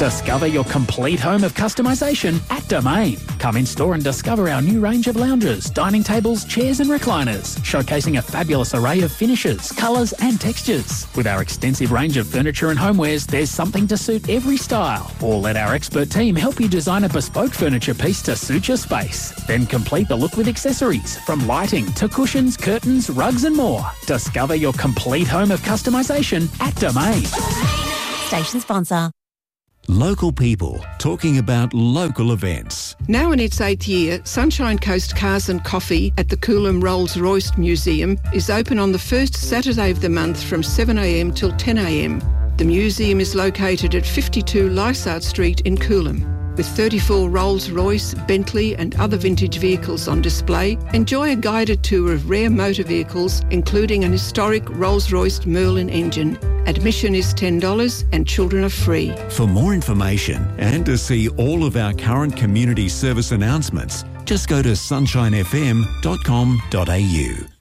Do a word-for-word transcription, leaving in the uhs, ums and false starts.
Discover your complete home of customisation at Domain. Come in store and discover our new range of lounges, dining tables, chairs and recliners, showcasing a fabulous array of finishes, colours and textures. With our extensive range of furniture and homewares, there's something to suit every style. Or let our expert team help you design a bespoke furniture piece to suit your space. Then complete the look with accessories, from lighting to cushions, curtains, rugs and more. Discover your complete home of customisation at Domain. Station sponsor. Local people talking about local events. Now in its eighth year, Sunshine Coast Cars and Coffee at the Coolum Rolls-Royce Museum is open on the first Saturday of the month from seven a m till ten a m. The museum is located at fifty-two Lysart Street in Coolum. With thirty-four Rolls-Royce, Bentley and other vintage vehicles on display, enjoy a guided tour of rare motor vehicles, including an historic Rolls-Royce Merlin engine. Admission is ten dollars and children are free. For more information and to see all of our current community service announcements, just go to sunshine f m dot com dot a u.